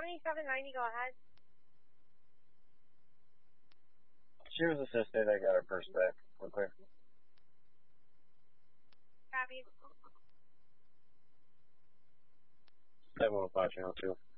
7790, go ahead. She was assisted. I got her purse back. We're clear. Copy. 715 channel 2.